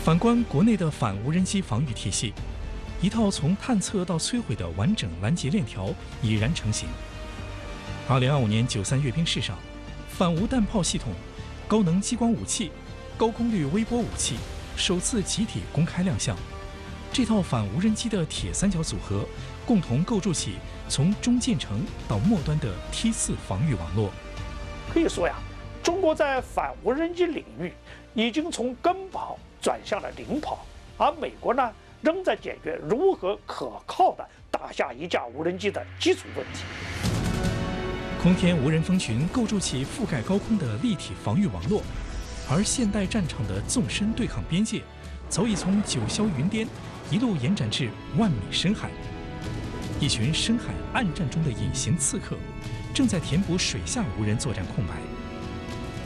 反观国内的反无人机防御体系，一套从探测到摧毁的完整拦截链条已然成型。2025年93阅兵式上，反无弹炮系统、高能激光武器、高功率微波武器首次集体公开亮相。这套反无人机的铁三角组合，共同构筑起从中建成到末端的 T4防御网络。 可以说呀，中国在反无人机领域已经从跟跑转向了领跑，而美国呢，仍在解决如何可靠地打下一架无人机的基础问题。 空天无人蜂群构筑起覆盖高空的立体防御网络，而现代战场的纵深对抗边界，早已从九霄云巅一路延展至万米深海。一群深海暗战中的隐形刺客，正在填补水下无人作战空白。